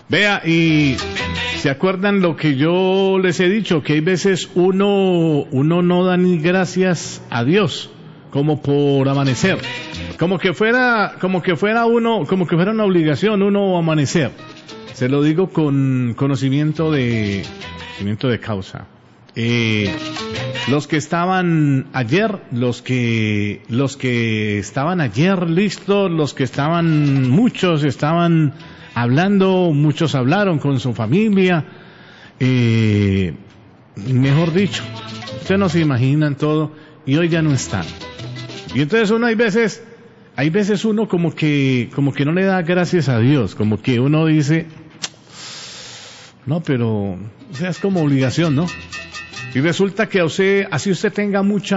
Vea, y ¿se acuerdan lo que yo les he dicho? Que hay veces uno no da ni gracias a Dios, como por amanecer. Como que fuera una obligación uno amanecer. Se lo digo con conocimiento de causa. Los que estaban ayer, los que estaban ayer listos, muchos estaban hablando, muchos hablaron con su familia, mejor dicho, ustedes no se imaginan todo, y hoy ya no están. Y entonces uno hay veces uno como que no le da gracias a Dios, como que uno dice, no, pero, o sea, es como obligación, ¿no? Y resulta que así usted tenga mucho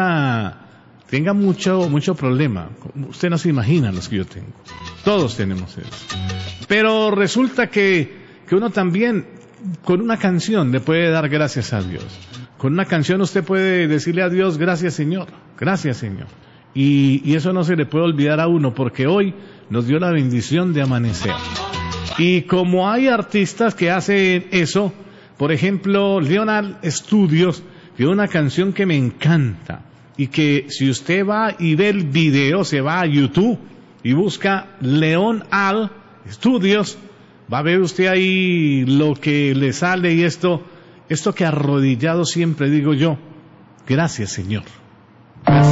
problema. Usted no se imagina los que yo tengo. Todos tenemos eso. Pero resulta que uno también, con una canción, le puede dar gracias a Dios. Con una canción usted puede decirle a Dios, gracias Señor, gracias Señor. Y eso no se le puede olvidar a uno, porque hoy nos dio la bendición de amanecer. Y como hay artistas que hacen eso, por ejemplo, Leonard Studios, tiene una canción que me encanta, y que si usted va y ve el video, se va a YouTube y busca Leonard Studios, va a ver usted ahí lo que le sale, y esto que arrodillado siempre digo yo, gracias Señor.